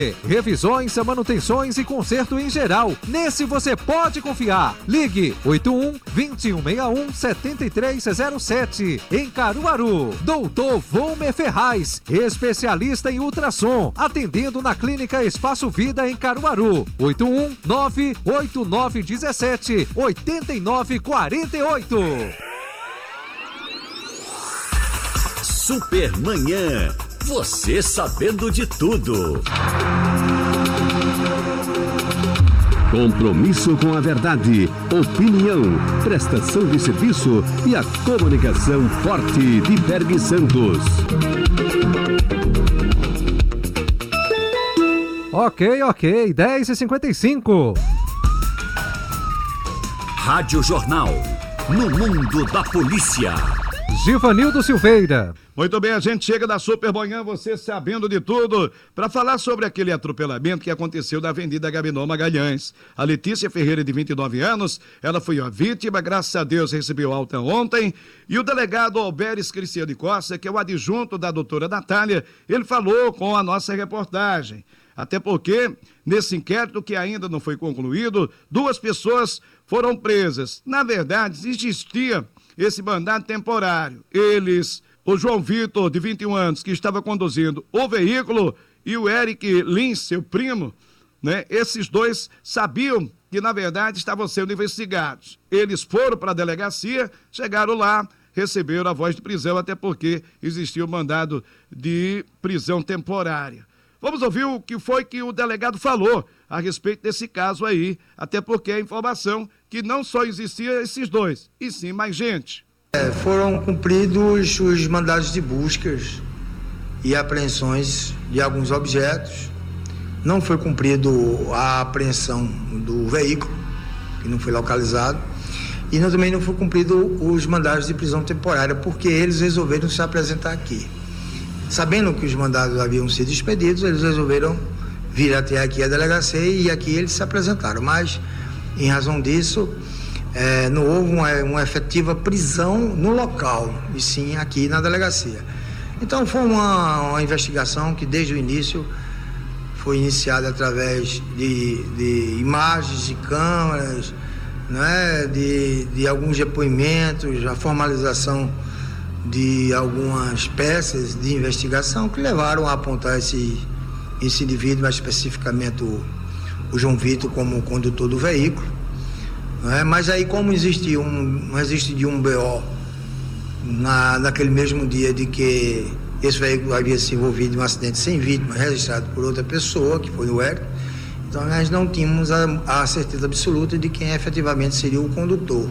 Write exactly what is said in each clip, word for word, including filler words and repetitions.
Revisões, manutenções e conserto em geral. Nesse você pode confiar. Ligue oito um, dois um seis um, sete três zero sete. Em Caruaru, doutor Volmer Ferraz, especialista em ultrassom, atendendo na Clínica Espaço Vida em Caruaru. oito um nove oito nove um sete oito nove quatro oito. Supermanhã. Você sabendo de tudo. Compromisso com a verdade, opinião, prestação de serviço e a comunicação forte de Berg Santos. Ok, ok, dez e cinquenta e cinco. Rádio Jornal, no mundo da polícia. Givanildo Silveira. Muito bem, a gente chega da Supermanhã, você sabendo de tudo, para falar sobre aquele atropelamento que aconteceu na Avenida Gabinon Magalhães. A Letícia Ferreira, de vinte e nove anos, ela foi a vítima, graças a Deus recebeu alta ontem, e o delegado Alberes Cristiano Costa, que é o adjunto da doutora Natália, ele falou com a nossa reportagem. Até porque, nesse inquérito que ainda não foi concluído, duas pessoas foram presas. Na verdade, existia esse mandado temporário. Eles, o João Vitor, de vinte e um anos, que estava conduzindo o veículo, e o Eric Lins, seu primo, né? Esses dois sabiam que, na verdade, estavam sendo investigados. Eles foram para a delegacia, chegaram lá, receberam a voz de prisão, até porque existia o mandado de prisão temporária. Vamos ouvir o que foi que o delegado falou a respeito desse caso aí, até porque a informação que não só existia esses dois, e sim mais gente. É, foram cumpridos os mandados de buscas e apreensões de alguns objetos. Não foi cumprido a apreensão do veículo, que não foi localizado, e não, também não foi cumprido os mandados de prisão temporária, porque eles resolveram se apresentar aqui. Sabendo que os mandados haviam sido expedidos, eles resolveram vir até aqui a delegacia e aqui eles se apresentaram. Mas, em razão disso, é, não houve uma, uma efetiva prisão no local, e sim aqui na delegacia. Então, foi uma, uma investigação que, desde o início, foi iniciada através de, de imagens, de câmeras, né, de, de alguns depoimentos, a formalização de algumas peças de investigação que levaram a apontar esse, esse indivíduo, mais especificamente o, o João Vitor, como o condutor do veículo, né? Mas aí, como existia um, existia um B O na, naquele mesmo dia de que esse veículo havia se envolvido em um acidente sem vítima, registrado por outra pessoa, que foi o Eric, então nós não tínhamos a, a certeza absoluta de quem efetivamente seria o condutor.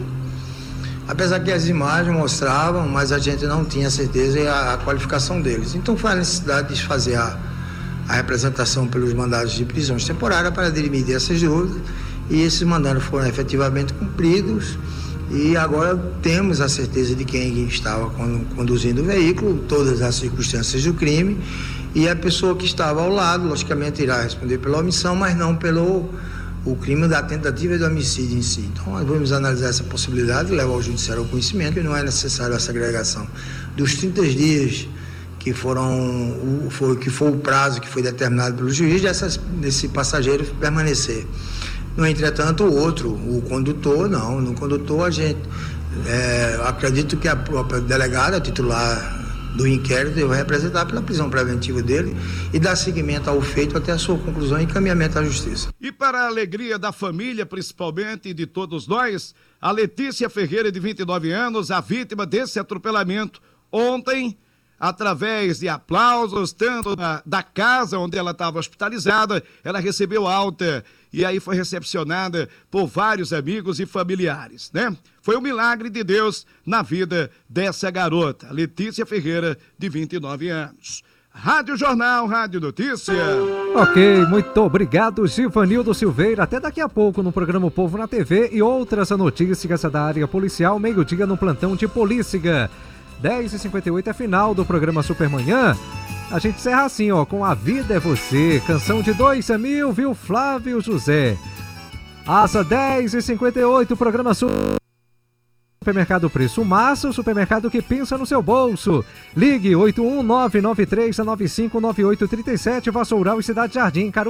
Apesar que as imagens mostravam, mas a gente não tinha certeza e a, a qualificação deles. Então foi a necessidade de fazer a, a representação pelos mandados de prisões temporárias para dirimir essas dúvidas, e esses mandados foram efetivamente cumpridos, e agora temos a certeza de quem estava conduzindo o veículo, todas as circunstâncias do crime, e a pessoa que estava ao lado, logicamente, irá responder pela omissão, mas não pelo o crime da tentativa de homicídio em si. Então, nós vamos analisar essa possibilidade, levar o judiciário ao conhecimento, e não é necessário a segregação dos trinta dias que foram, foi, que foi o prazo que foi determinado pelo juiz, dessas, desse passageiro permanecer. No entretanto, o outro, o condutor, não, no condutor a gente, é, acredito que a própria delegada titular do inquérito deve representar pela prisão preventiva dele e dar seguimento ao feito até a sua conclusão e encaminhamento à justiça. E para a alegria da família, principalmente, e de todos nós, a Letícia Ferreira, de vinte e nove anos, a vítima desse atropelamento, ontem, através de aplausos, tanto da, da casa onde ela estava hospitalizada, ela recebeu alta e aí foi recepcionada por vários amigos e familiares, né? Foi um milagre de Deus na vida dessa garota, Letícia Ferreira, de vinte e nove anos. Rádio Jornal, Rádio Notícia. Ok, muito obrigado, Givanildo Silveira. Até daqui a pouco no programa O Povo na T V e outras notícias da área policial, meio-dia no plantão de polícia. dez e cinquenta e oito é final do programa Supermanhã. A gente encerra assim, ó, com A Vida é Você, canção de dois mil, viu, Flávio José. Às dez e cinquenta e oito, o programa Supermanhã Supermercado Preço Massa, o supermercado que pensa no seu bolso. Ligue oito um nove nove três nove cinco nove oito três sete, Vassoural e Cidade Jardim, Caruaru.